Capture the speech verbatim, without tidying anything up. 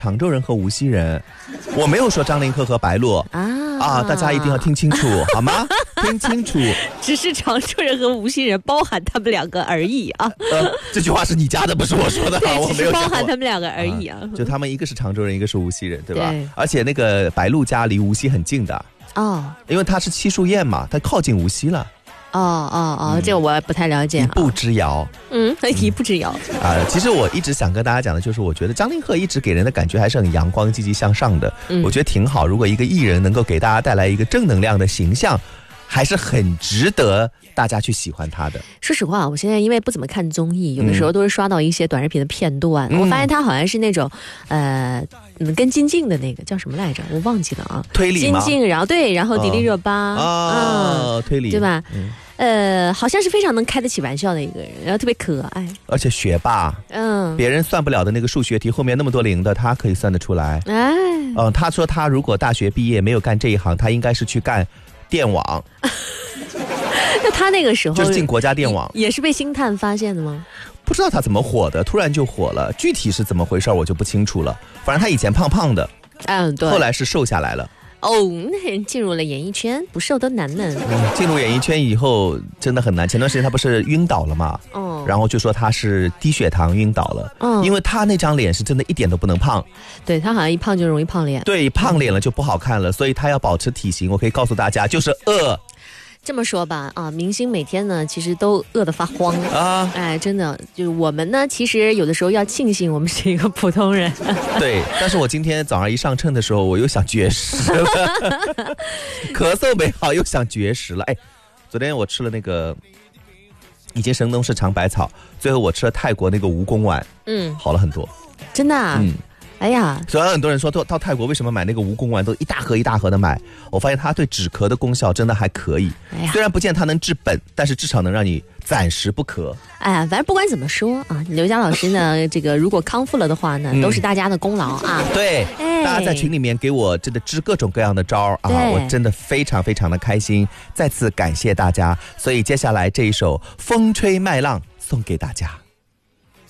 常州人和无锡人，我没有说张凌赫和白鹿啊啊，大家一定要听清楚好吗？听清楚， 只是常州人和无锡人包含他们两个而已啊。 呃，这句话是你家的，不是我说的， 对， 我没有只是包含他们两个而已啊。 啊就他们一个是常州人，一个是无锡人，对吧？ 对。 而且那个白鹿家离无锡很近的哦， 因为他是七树堰嘛，他靠近无锡了。 哦哦哦，嗯、这个我不太了解。 一步之遥， 嗯，一步之遥啊、呃。其实我一直想跟大家讲的就是，我觉得张凌赫一直给人的感觉还是很阳光、积极向上的、嗯，我觉得挺好。如果一个艺人能够给大家带来一个正能量的形象，还是很值得大家去喜欢他的。 说实话，我现在因为不怎么看综艺，有的时候都是刷到一些短视频的片段，嗯、我发现他好像是那种，呃，跟金靖的那个叫什么来着，我忘记了啊。 推理吗？ 金靖，然后对，然后迪丽热巴啊、嗯，推理对吧？嗯。呃，好像是非常能开得起玩笑的一个人，然后特别可爱， 而且学霸，嗯，别人算不了的那个数学题，后面那么多零的，他可以算得出来。哎，嗯，他说他如果大学毕业没有干这一行，他应该是去干电网。 那他那个时候就是进国家电网， 也是被星探发现的吗？ 不知道他怎么火的，突然就火了，具体是怎么回事我就不清楚了。反正他以前胖胖的， 嗯，对， 后来是瘦下来了。 哦，那人进入了演艺圈，不瘦都难呢。 嗯，进入演艺圈以后真的很难。前段时间他不是晕倒了嘛，哦，然后就说他是低血糖晕倒了，嗯，因为他那张脸是真的一点都不能胖。 对，他好像一胖就容易胖脸。 对，胖脸了就不好看了，嗯、所以他要保持体型。我可以告诉大家，就是饿。 这么说吧，啊，明星每天呢，其实都饿得发慌啊！哎，真的，就是我们呢，其实有的时候要庆幸我们是一个普通人。 对，但是我今天早上一上秤的时候，我又想绝食了，咳嗽没好，又想绝食了。哎，昨天我吃了那个，以前神农氏尝百草，最后我吃了泰国那个蜈蚣丸，嗯，好了很多， 真的、啊，嗯。哎呀， 虽然很多人说到到泰国为什么买那个蜈蚣丸都一大盒一大盒的买，我发现它对止咳的功效真的还可以。哎呀，虽然不见它能治本，但是至少能让你暂时不咳。 哎呀，反正不管怎么说啊，刘佳老师呢，这个如果康复了的话呢，嗯、都是大家的功劳啊。 对，哎、大家在群里面给我真的支各种各样的招啊，我真的非常非常的开心，再次感谢大家。所以接下来这一首《风吹麦浪》送给大家。